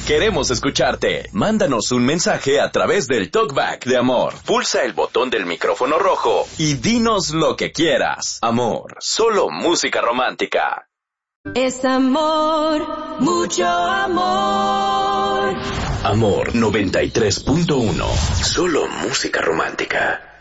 Queremos escucharte. Mándanos un mensaje a través del Talkback de Amor. Pulsa el botón del micrófono rojo y dinos lo que quieras. Amor, solo música romántica. Es amor, mucho amor. Amor 93.1. Solo música romántica.